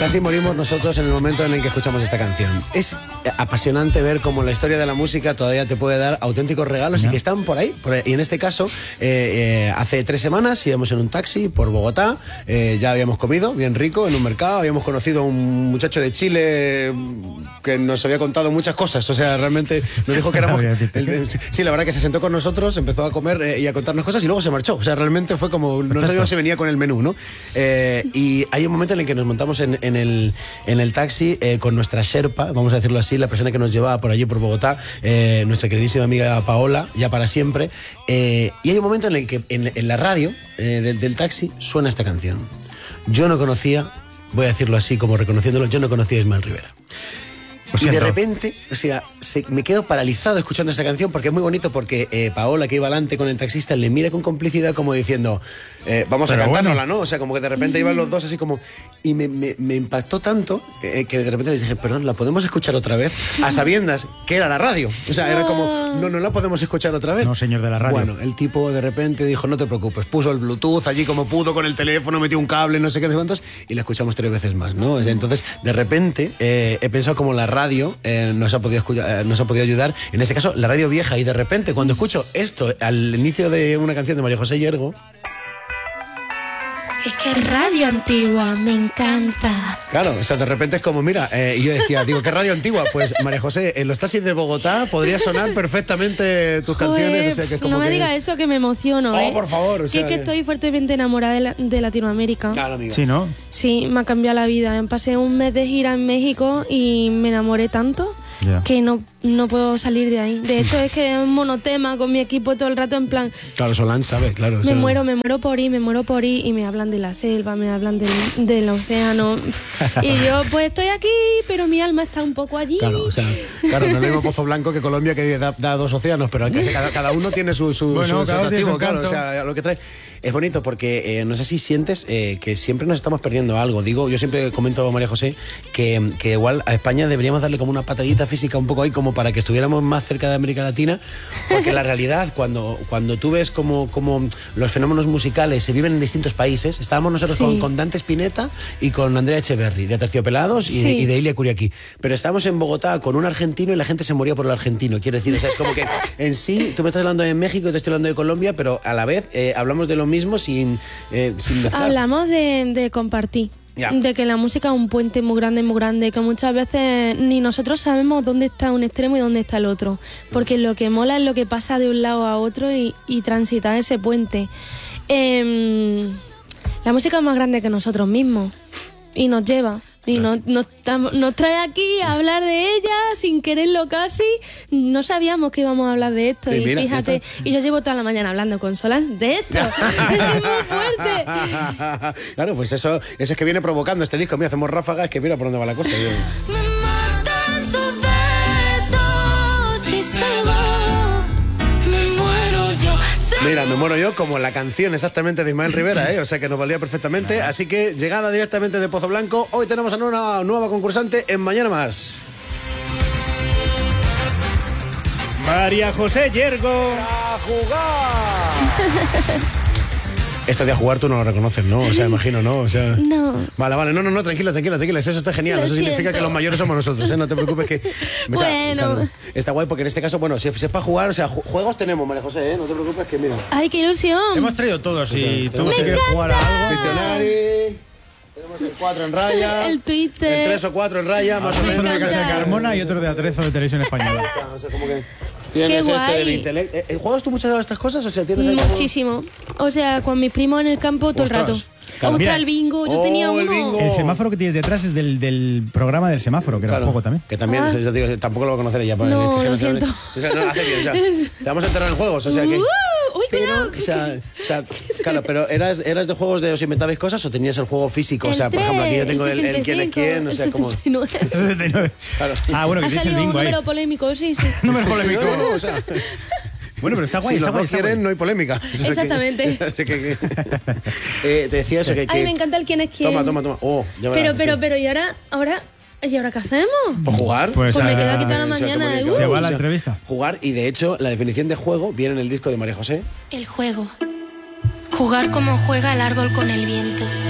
Casi morimos nosotros en el momento en el que escuchamos esta canción. Es apasionante ver cómo la historia de la música todavía te puede dar auténticos regalos y que están por ahí. Y en este caso, hace 3 semanas íbamos en un taxi por Bogotá, ya habíamos comido bien rico en un mercado, habíamos conocido a un muchacho de Chile que nos había contado muchas cosas, o sea, realmente nos dijo que éramos... Sí, la verdad que se sentó con nosotros, empezó a comer y a contarnos cosas y luego se marchó. O sea, realmente fue como... No sabíamos si venía con el menú, ¿no? Y hay un momento en el que nos montamos en el taxi con nuestra Sherpa, vamos a decirlo así, la persona que nos llevaba por allí por Bogotá, nuestra queridísima amiga Paola, ya para siempre. Y hay un momento en el que en la radio del taxi suena esta canción. Yo no conocía, voy a decirlo así como reconociéndolo, yo no conocía a Ismael Rivera. Y de repente, o sea, me quedo paralizado escuchando esta canción porque es muy bonito porque Paola, que iba adelante con el taxista, le mira con complicidad como diciendo, vamos a cantárnosla, ¿no? O sea, como que de repente iban los dos así como... Y me impactó tanto que de repente les dije, perdón, ¿la podemos escuchar otra vez? A sabiendas que era la radio. O sea, era como, no la podemos escuchar otra vez. No, señor de la radio. Bueno, el tipo de repente dijo, no te preocupes, puso el Bluetooth allí como pudo con el teléfono, metió un cable, no sé qué, no sé cuántos, y la escuchamos 3 veces más, ¿no? O sea, entonces, de repente, he pensado como la radio nos ha podido ayudar, en este caso, la radio vieja, y de repente, cuando escucho esto al inicio de una canción de María José Yergo... Es que radio antigua, me encanta. Claro, o sea, de repente es como, mira, y yo decía, digo, ¿qué radio antigua? Pues, María José, en los taxis de Bogotá podría sonar perfectamente tus canciones. O sea, que es como no me que... digas eso, que me emociono, Oh, por favor. O sea, es que estoy fuertemente enamorada de Latinoamérica. Claro, amiga. Sí, ¿no? Sí, me ha cambiado la vida. Pasé un mes de gira en México y me enamoré tanto que no puedo salir de ahí. De hecho, es que es un monotema con mi equipo todo el rato en plan... Claro, Solán sabe, claro. Me muero por ir y me hablan de la selva, me hablan del océano. Y yo, pues estoy aquí, pero mi alma está un poco allí. Claro, o sea, claro, no es lo mismo Pozo Blanco que Colombia, que da 2 océanos, pero cada uno tiene su atractivo, claro, o sea, lo que trae. Es bonito porque no sé si sientes que siempre nos estamos perdiendo algo. Digo, yo siempre comento a María José que igual a España deberíamos darle como una patadita física un poco ahí como para que estuviéramos más cerca de América Latina, porque la realidad, cuando tú ves como los fenómenos musicales se viven en distintos países, estábamos nosotros con Dante Spinetta y con Andrea Echeverri, de Aterciopelados y de Ilia Kuriaki, pero estábamos en Bogotá con un argentino y la gente se moría por el argentino, quiero decir, o sea, es como que en sí, tú me estás hablando de México y te estoy hablando de Colombia, pero a la vez hablamos de lo mismo sin mezclar. Hablamos de compartir. De que la música es un puente muy grande, que muchas veces ni nosotros sabemos dónde está un extremo y dónde está el otro, porque lo que mola es lo que pasa de un lado a otro y transitar ese puente. La música es más grande que nosotros mismos y nos lleva. Y nos trae aquí a hablar de ella sin quererlo casi. No sabíamos que íbamos a hablar de esto. Y mira, fíjate, y yo llevo toda la mañana hablando con Solán de esto. Es muy fuerte. Claro, pues eso es que viene provocando este disco. Mira, hacemos ráfagas, que mira por dónde va la cosa. Me matan sus besos y se va. Me muero yo. Mira, me muero yo como la canción exactamente de Ismael Rivera, o sea que nos valía perfectamente. Así que, llegada directamente de Pozo Blanco, hoy tenemos a una nueva concursante en Mañana Más. María José Yergo. ¡A jugar! Esto de a jugar tú no lo reconoces, ¿no? O sea, imagino, ¿no? O sea... No. Vale, no, tranquila. Eso está genial. Eso significa que los mayores somos nosotros, ¿eh? No te preocupes que... Bueno. Claro, está guay porque en este caso, bueno, si es para jugar, o sea, juegos tenemos, María José, ¿eh? No te preocupes que, mira... ¡Ay, qué ilusión! Hemos traído todos y tú si quieres jugar a algo... Diccionario... Tenemos el 4 en raya... El Twitter... El 3 o 4 en raya, más o menos. Uno de Casa de Carmona y otro de Atrezo de Televisión Española. O sea, como que... Tienes Qué guay. del intelecto. ¿Juegas tú muchas de estas cosas? O sea, ¿tienes ahí muchísimo. O sea, con mis primos en el campo todo el rato. Claro. Ostras, el bingo. Yo tenía uno. Bingo. El semáforo que tienes detrás es del programa del semáforo, que era el juego también. Que también, yo digo, tampoco lo va a conocer ella. No, lo siento. O sea, no, hace bien, o sea, te vamos a enterar en juegos, o sea que... Uy, pero, cuidado. o sea, claro, pero ¿eras de juegos de os inventabais cosas o tenías el juego físico? O sea, por ejemplo, aquí yo tengo el quién es quién, o sea, como... 69. Claro. Ah, bueno, que tienes el bingo ahí. Un número polémico, sí. Número polémico. No, o sea... Bueno, pero está guay. Si está los guay, dos quieren, no hay polémica. Exactamente. Te decía eso que... Ay, me encanta el quién es quién. Toma. Oh, ya verás, pero, ¿y ahora qué hacemos? ¿Por jugar? Pues me quedo aquí toda la mañana. Se va a la entrevista. Jugar, y de hecho, la definición de juego viene en el disco de María José. El juego. Jugar como juega el árbol con el viento.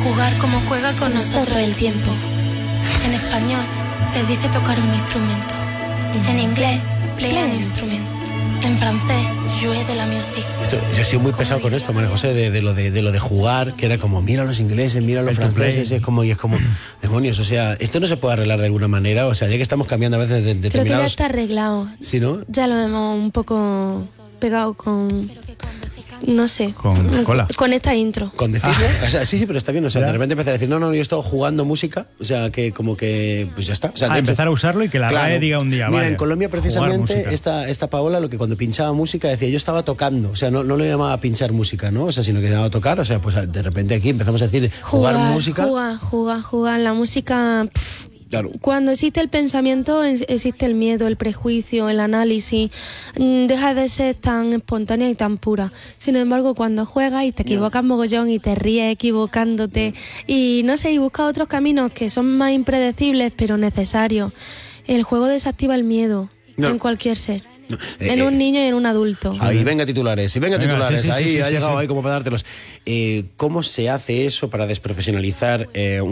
Jugar como juega con nosotros el tiempo. En español se dice tocar un instrumento. En inglés, play an instrument. En francés, jouer de la musique. Yo he sido muy pesado con esto, María José, de lo de jugar, que era como, mira a los ingleses, mira a los franceses, y es como, demonios, o sea, esto no se puede arreglar de alguna manera, o sea, ya que estamos cambiando a veces de determinados... Creo que ya está arreglado. ¿Sí, no? Ya lo hemos un poco pegado con... No sé. Con cola. Con esta intro. Con decirlo, o sea, sí, pero está bien, o sea, de repente empezar a decir, no, yo he estado jugando música, o sea, que como que, pues ya está. O sea, de hecho, empezar a usarlo y que la RAE diga un día, mira, vale, en Colombia precisamente esta Paola, lo que cuando pinchaba música decía, yo estaba tocando, o sea, no lo llamaba pinchar música, ¿no? O sea, sino que llamaba tocar, o sea, pues de repente aquí empezamos a decir, jugar música. Jugar, la música... Claro. Cuando existe el pensamiento, existe el miedo, el prejuicio, el análisis. Deja de ser tan espontánea y tan pura. Sin embargo, cuando juegas y te equivocas mogollón y te ríes equivocándote y no sé, y buscas otros caminos que son más impredecibles pero necesarios, el juego desactiva el miedo en cualquier ser. En un niño y en un adulto. Ahí venga titulares, titulares. Sí, ahí ha llegado sí. ahí como para dártelos. ¿Cómo se hace eso para desprofesionalizar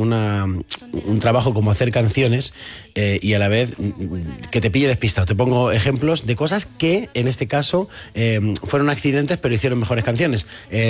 un trabajo como hacer canciones y a la vez que te pille despistado? Te pongo ejemplos de cosas que en este caso fueron accidentes pero hicieron mejores canciones.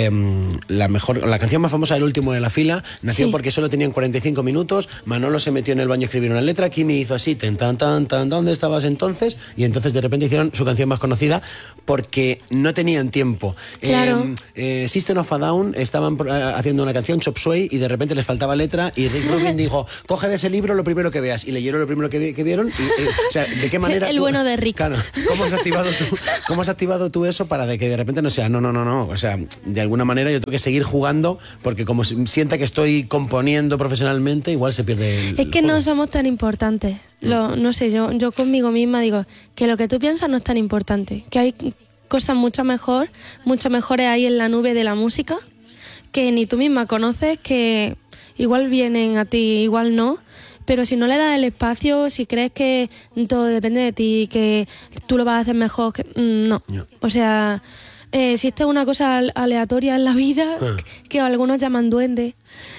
La canción más famosa del último de la fila nació porque solo tenían 45 minutos. Manolo se metió en el baño a escribir una letra. Kimi hizo así, tan, ¿dónde estabas entonces? Y entonces de repente hicieron su canción más conocida porque no tenían tiempo. Claro. System of a Down estaban haciendo una canción, Chop Suey, y de repente les faltaba letra y Rick Rubin dijo, coge de ese libro lo primero que veas, y leyeron lo primero que vieron y, o sea, ¿de qué manera? Bueno de Rick. Claro, ¿cómo has activado tú eso para de que de repente no sea, no, o sea, de alguna manera yo tengo que seguir jugando porque como sienta que estoy componiendo profesionalmente, igual se pierde Es que no somos tan importantes. No sé, yo conmigo misma digo que lo que tú piensas no es tan importante, que hay cosas mucho mejores ahí en la nube de la música que ni tú misma conoces, que igual vienen a ti, igual no, pero si no le das el espacio, si crees que todo depende de ti, que tú lo vas a hacer mejor, no. O sea, existe una cosa aleatoria en la vida que algunos llaman duende,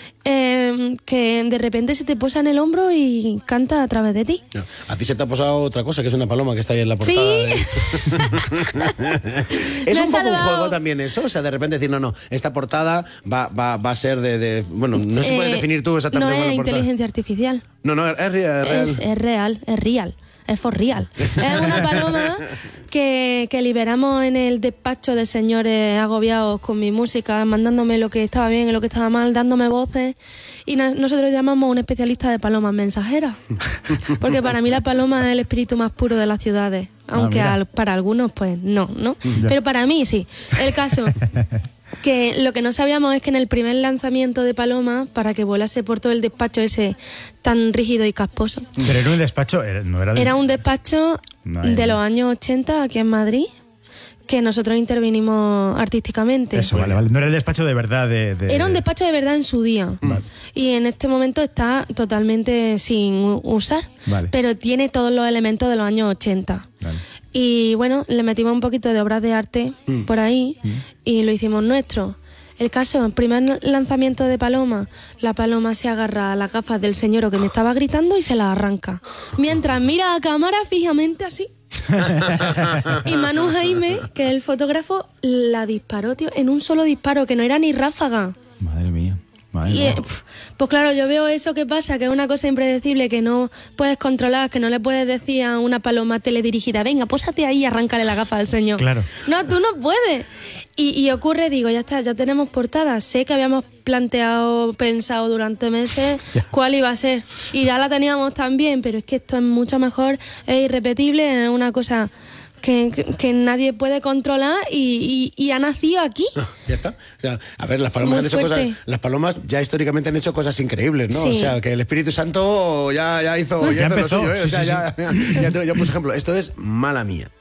que de repente se te posa en el hombro y canta a través de ti. A ti se te ha posado otra cosa, que es una paloma que está ahí en la portada. Sí. Es un poco un juego también eso, o sea, de repente decir, no, esta portada va a ser bueno, no se puede definir tú exactamente. No es inteligencia artificial. No, es real. Es real. Es for real. Es una paloma que liberamos en el despacho de señores agobiados con mi música, mandándome lo que estaba bien y lo que estaba mal, dándome voces. Y nosotros llamamos a un especialista de palomas mensajeras. Porque para mí la paloma es el espíritu más puro de las ciudades. Aunque para algunos, pues no. Pero para mí sí. El caso... que lo que no sabíamos es que en el primer lanzamiento de Paloma, para que volase por todo el despacho ese tan rígido y casposo. Pero era un despacho, no era... Era un despacho de los años 80 aquí en Madrid, que nosotros intervinimos artísticamente. Eso, vale. No era el despacho de verdad Era un despacho de verdad en su día. Vale. Y en este momento está totalmente sin usar. Vale. Pero tiene todos los elementos de los años 80. Vale. Y bueno, le metimos un poquito de obras de arte por ahí y lo hicimos nuestro. El caso, el primer lanzamiento de Paloma, la paloma se agarra a las gafas del señor que me estaba gritando y se las arranca. Mientras mira a cámara fijamente así. Y Manu Jaime, que es el fotógrafo, la disparó, tío, en un solo disparo, que no era ni ráfaga. Madre mía. Y pues claro, yo veo eso que pasa, que es una cosa impredecible que no puedes controlar, que no le puedes decir a una paloma teledirigida, venga, pósate ahí y arráncale la gafa al señor. Claro. No, tú no puedes. Y ocurre, digo, ya está, ya tenemos portada. Sé que habíamos pensado durante meses cuál iba a ser. Y ya la teníamos también, pero es que esto es mucho mejor, es irrepetible, es una cosa... Que nadie puede controlar y ha nacido aquí. Ya está. O sea, a ver, las palomas han hecho cosas. Las palomas ya históricamente han hecho cosas increíbles, ¿no? Sí. O sea, que el Espíritu Santo ya hizo empezó, lo suyo, ¿eh? Sí, o sea, yo puse ejemplo. Esto es Mala Mía.